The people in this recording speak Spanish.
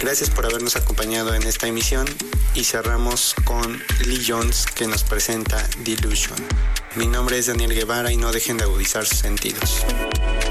Gracias por habernos acompañado en esta emisión y cerramos con Lee Jones, que nos presenta Delusion. Mi nombre es Daniel Guevara y no dejen de agudizar sus sentidos.